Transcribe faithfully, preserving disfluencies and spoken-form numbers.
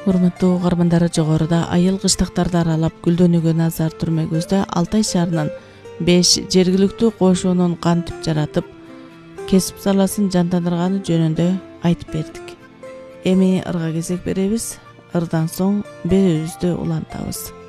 Урматтуу угармандар, жогоруда айыл кыштактарды аралап гүлдөнүүгө назар түрмөгүбүздө Алтай шаарынын беш жергиликтүү кошуунун кантип жаратып, кесип саласын жандандырганы жөнүндө айтып бердик. Эми ырга кезек беребиз. Ырдан соң берүүбүздү улантабыз.